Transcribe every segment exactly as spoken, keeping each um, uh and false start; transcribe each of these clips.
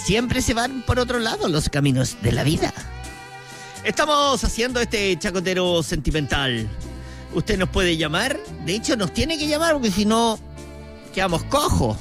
siempre se van por otro lado los caminos de la vida. Estamos haciendo este chacotero sentimental. Usted nos puede llamar. De hecho, nos tiene que llamar porque si no, quedamos cojos.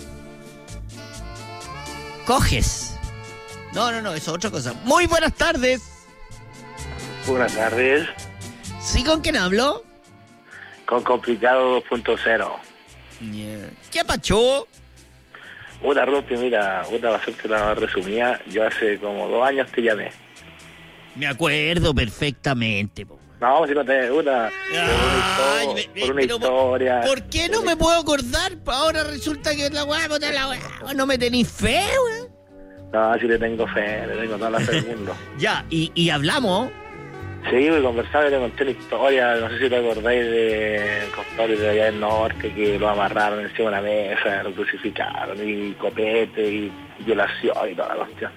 Coges. No, no, no, eso es otra cosa. Muy buenas tardes. Buenas tardes. ¿Sí, con quién hablo? Con Complicado dos punto cero. Yeah. ¿Qué pacho? Una Rupi, mira, una bastante la resumida. Yo hace como dos años te llamé. Me acuerdo perfectamente, po. No, si no te una, Ay, por una, me- histo- por una pero, historia. ¿Por qué no me puedo acordar? Ahora resulta que la weá, puta la weá. No me tenéis fe, weón. No, si le tengo fe, le tengo toda la fe del mundo. Ya, y, y hablamos. Sí, me conversaba y le conté una historia, no sé si te acordáis de compadre de allá del norte que lo amarraron encima de la mesa, lo crucificaron, y copete, y violación y toda la cuestión.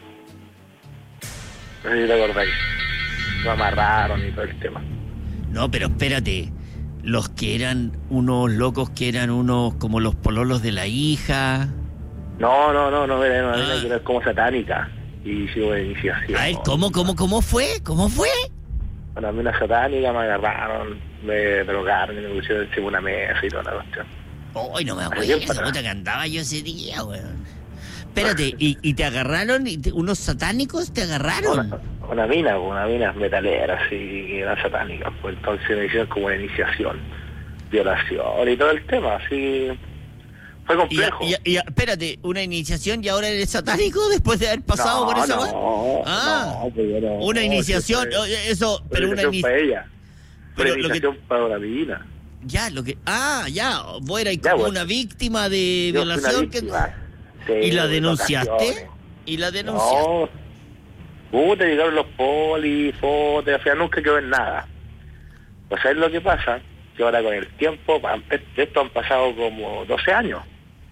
No sé si te acordáis. Lo amarraron y todo el tema. No, pero espérate. Los que eran unos locos, que eran unos como los pololos de la hija. No, no, no, no, era una Ah. mina que era como satánica. Y hicimos una iniciación. A ver, ¿cómo, cómo, cómo fue? ¿Cómo fue? Una mina satánica, me agarraron, me drogaron y me pusieron encima de una mesa y toda la cuestión. Ay, no me Hace tiempo acuerdo, atrás. puta, que andaba yo ese día, weón. Espérate, ¿y, y te agarraron? ¿Y te- ¿Unos satánicos te agarraron? Una, una mina, una mina metalera, así, que era satánica. Pues entonces me hicieron como una iniciación, violación y todo el tema, así. Fue Y, complejo. y- y- espérate, ¿una iniciación y ahora eres satánico después de haber pasado no, por eso? no, Ah, no, pues yo no, una no, iniciación, eso fue- oye, eso, pero una iniciación iniciación. para ella. Fue Pero una lo que- iniciación para una mina. Ya, lo que. Ah, ya, vos eras Ya, como bueno. una víctima de Yo fui una violación. que- víctima. Sí, ¿Y la en denunciaste? ocasiones. ¿Y la denunciaste? No. Puta, llegaron los polis, fotos, al final nunca quedó en nada. Pues ¿sabes lo que pasa? Que ahora con el tiempo, han- esto han pasado como doce años.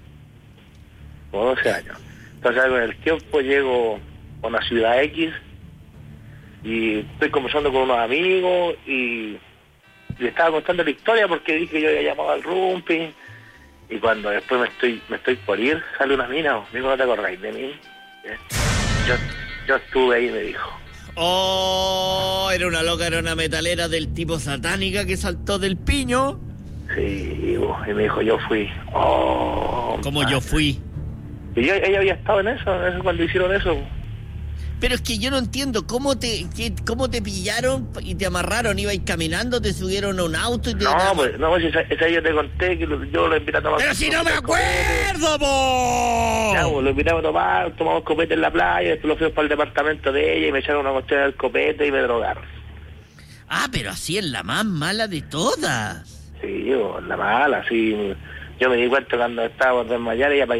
Como doce años. Entonces ahora con el tiempo llego a una ciudad X y estoy conversando con unos amigos y le estaba contando la historia porque dije que yo había llamado al Rumpi. Y cuando después me estoy me estoy por ir, sale una mina, amigo, ¿no te acordáis de mí? ¿Eh? Yo, yo estuve ahí, me dijo. Oh, era una loca, era una metalera del tipo satánica que saltó del piño. Sí, y me dijo, yo fui. Oh, Como madre. yo fui. Y yo, ella había estado en eso, en eso cuando hicieron eso. Pero es que yo no entiendo cómo te qué- cómo te pillaron y te amarraron. Ibais caminando, te subieron a un auto y te... No, pues, no, pues esa, esa yo te conté que lo- yo lo invité a tomar. ¡Pero si no me copete. acuerdo, po! Ya, pues, lo invitamos a tomar, tomamos copete en la playa, después lo fuimos para el departamento de ella y me echaron una cuestión del copete y me drogaron. Ah, pero así es la más mala de todas. Sí, yo, la mala, sí. Yo me di cuenta cuando estaba por desmayar, ella